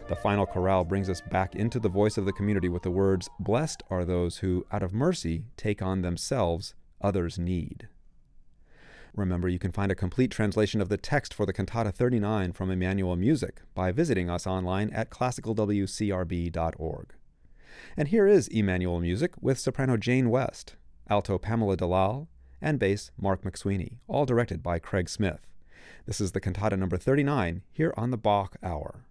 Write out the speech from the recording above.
The final chorale brings us back into the voice of the community with the words, "Blessed are those who, out of mercy, take on themselves others' need." Remember, you can find a complete translation of the text for the Cantata 39 from Emmanuel Music by visiting us online at classicalwcrb.org. And here is Emmanuel Music with soprano Jane West, alto Pamela Dalal, and bass Mark McSweeney, all directed by Craig Smith. This is the Cantata number 39 here on the Bach Hour.